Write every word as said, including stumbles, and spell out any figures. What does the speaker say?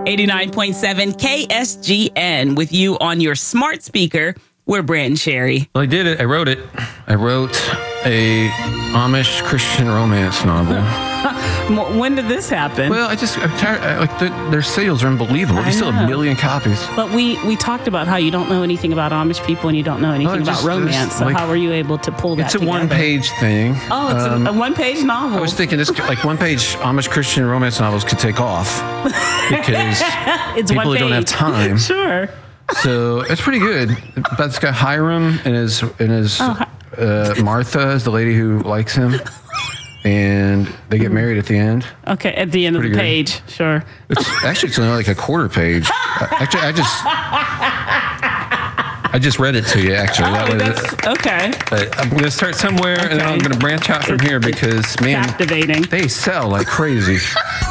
eighty-nine point seven K S G N with you on your smart speaker. We're Brant and Sherry. Well, I did it. I wrote it. I wrote a Amish Christian romance novel. When did this happen? Well, I just, I'm tired. I, like, the, their sales are unbelievable. They still have a million copies. But we, we talked about how you don't know anything about Amish people and you don't know anything Oh, about just- romance. just, So like, how were you able to pull that It's a together? one-page thing. Oh, it's Um, a, a one-page novel. I was thinking this, like, one-page Amish Christian romance novels could take off because it's people one who don't have page. time. Sure. So it's pretty good. But it's got Hiram and his and his Oh, uh, Martha is the lady who likes him, and they get married at the end. Okay, at the end of the Pretty good. page. Sure. It's actually it's only like a quarter page. Uh, Actually, I just I just read it to you. Actually, that Oh, was that's, okay. it. I'm going to start somewhere, and then I'm Okay. going to branch out from here because man, Captivating. they sell like crazy.